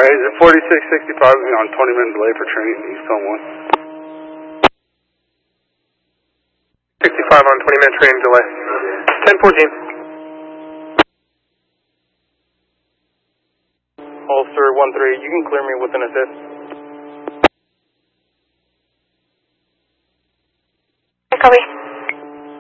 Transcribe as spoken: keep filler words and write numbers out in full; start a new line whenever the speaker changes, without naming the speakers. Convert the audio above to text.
is it forty-six sixty-five on twenty minute delay for training, East on one.
sixty-five on twenty minute training delay. ten fourteen. Ulster one three, you can clear me with an assist.